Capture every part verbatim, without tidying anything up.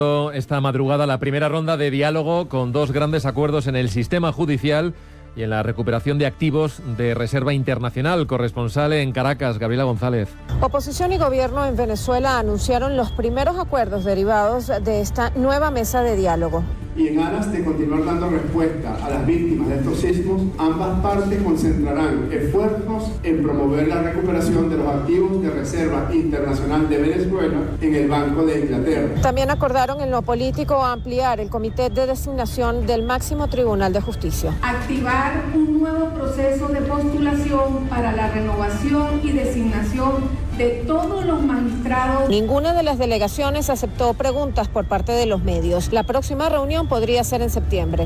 Esta madrugada la primera ronda de diálogo con dos grandes acuerdos en el sistema judicial y en la recuperación de activos de reserva internacional. Corresponsal en Caracas, Gabriela González. Oposición y gobierno en Venezuela anunciaron los primeros acuerdos derivados de esta nueva mesa de diálogo. Y en aras de continuar dando respuesta a las víctimas de estos sismos, ambas partes concentrarán esfuerzos en promover la recuperación de los activos de reserva internacional de Venezuela en el Banco de Inglaterra. También acordaron en lo político ampliar el comité de designación del máximo Tribunal de Justicia. Activar un nuevo proceso de postulación para la renovación y designación de todos los magistrados. Ninguna de las delegaciones aceptó preguntas por parte de los medios. La próxima reunión podría ser en septiembre.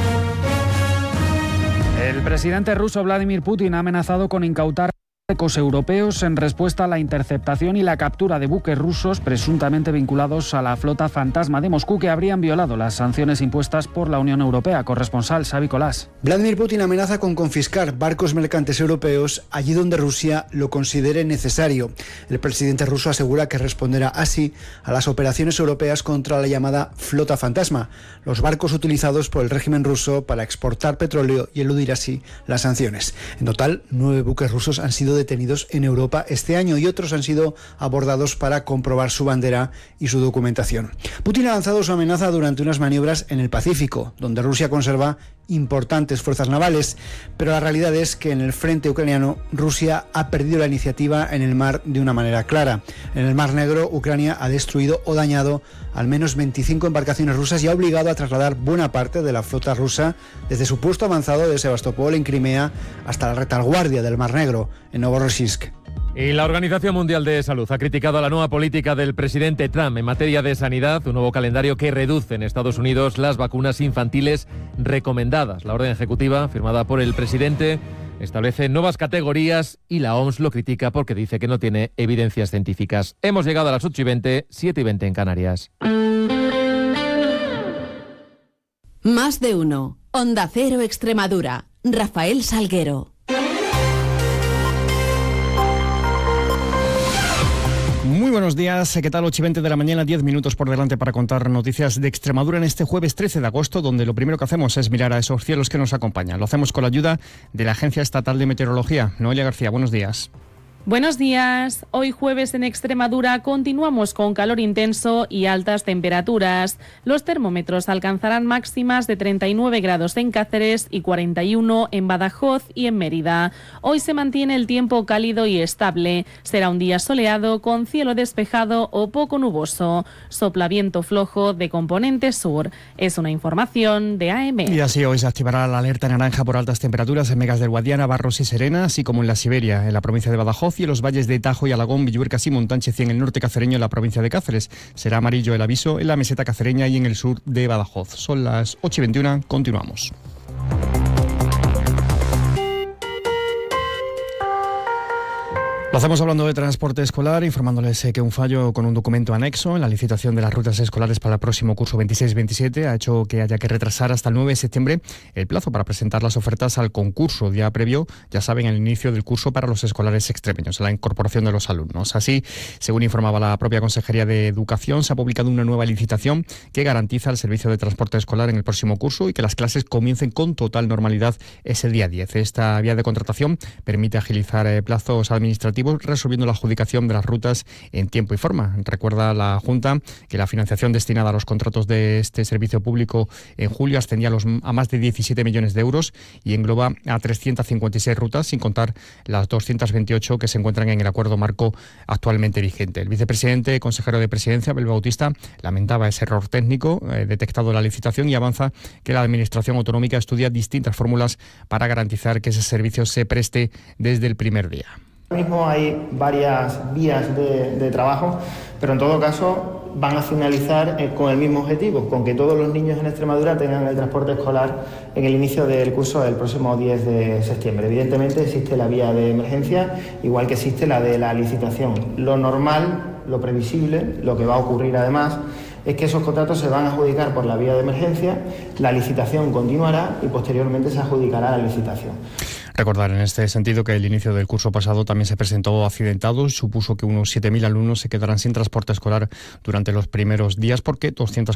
El presidente ruso Vladimir Putin ha amenazado con incautar barcos europeos en respuesta a la interceptación y la captura de buques rusos presuntamente vinculados a la flota fantasma de Moscú que habrían violado las sanciones impuestas por la Unión Europea. Corresponsal Xavi Colás. Vladimir Putin amenaza con confiscar barcos mercantes europeos allí donde Rusia lo considere necesario. El presidente ruso asegura que responderá así a las operaciones europeas contra la llamada flota fantasma, los barcos utilizados por el régimen ruso para exportar petróleo y eludir así las sanciones. En total, nueve buques rusos han sido detenidos en Europa este año y otros han sido abordados para comprobar su bandera y su documentación. Putin ha lanzado su amenaza durante unas maniobras en el Pacífico, donde Rusia conserva importantes fuerzas navales, pero la realidad es que en el frente ucraniano Rusia ha perdido la iniciativa en el mar de una manera clara. En el Mar Negro, Ucrania ha destruido o dañado al menos veinticinco embarcaciones rusas y ha obligado a trasladar buena parte de la flota rusa desde su puesto avanzado de Sebastopol en Crimea hasta la retaguardia del Mar Negro en Novorossiysk. Y la Organización Mundial de Salud ha criticado la nueva política del presidente Trump en materia de sanidad, un nuevo calendario que reduce en Estados Unidos las vacunas infantiles recomendadas. La orden ejecutiva, firmada por el presidente, establece nuevas categorías y la O M S lo critica porque dice que no tiene evidencias científicas. Hemos llegado a las ocho y veinte, siete y veinte en Canarias. Más de uno. Onda Cero Extremadura. Rafael Salguero. Muy buenos días, ¿qué tal? ocho y veinte de la mañana, diez minutos por delante para contar noticias de Extremadura en este jueves trece de agosto, donde lo primero que hacemos es mirar a esos cielos que nos acompañan. Lo hacemos con la ayuda de la Agencia Estatal de Meteorología. Noelia García, buenos días. Buenos días. Hoy jueves en Extremadura continuamos con calor intenso y altas temperaturas. Los termómetros alcanzarán máximas de treinta y nueve grados en Cáceres y cuarenta y uno en Badajoz y en Mérida. Hoy se mantiene el tiempo cálido y estable. Será un día soleado con cielo despejado o poco nuboso. Sopla viento flojo de componente sur. Es una información de A M. Y así hoy se activará la alerta naranja por altas temperaturas en Megas del Guadiana, Barros y Serena, así como en la Siberia, en la provincia de Badajoz y en los valles de Tajo y Alagón, Villuercas y Montánchez y en el norte cacereño en la provincia de Cáceres. Será amarillo el aviso en la meseta cacereña y en el sur de Badajoz. Son las ocho y veintiuno, continuamos. Lo hacemos hablando de transporte escolar, informándoles que un fallo con un documento anexo en la licitación de las rutas escolares para el próximo curso veintiséis veintisiete ha hecho que haya que retrasar hasta el nueve de septiembre el plazo para presentar las ofertas al concurso. Día previo, ya saben, el inicio del curso para los escolares extremeños, la incorporación de los alumnos. Así, según informaba la propia Consejería de Educación, se ha publicado una nueva licitación que garantiza el servicio de transporte escolar en el próximo curso y que las clases comiencen con total normalidad ese día diez. Esta vía de contratación permite agilizar eh, plazos administrativos, resolviendo la adjudicación de las rutas en tiempo y forma. Recuerda la Junta que la financiación destinada a los contratos de este servicio público en julio ascendía a, los, a más de diecisiete millones de euros y engloba a trescientas cincuenta y seis rutas, sin contar las doscientas veintiocho que se encuentran en el acuerdo marco actualmente vigente. El vicepresidente, consejero de Presidencia, Abel Bautista, lamentaba ese error técnico eh, detectado en la licitación y avanza que la Administración Autonómica estudia distintas fórmulas para garantizar que ese servicio se preste desde el primer día. Ahora mismo hay varias vías de, de trabajo, pero en todo caso van a finalizar eh, con el mismo objetivo, con que todos los niños en Extremadura tengan el transporte escolar en el inicio del curso del próximo diez de septiembre. Evidentemente existe la vía de emergencia, igual que existe la de la licitación. Lo normal, lo previsible, lo que va a ocurrir además, es que esos contratos se van a adjudicar por la vía de emergencia, la licitación continuará y posteriormente se adjudicará la licitación. Recordar en este sentido que el inicio del curso pasado también se presentó accidentado, supuso que unos siete mil alumnos se quedarán sin transporte escolar durante los primeros días porque doscientas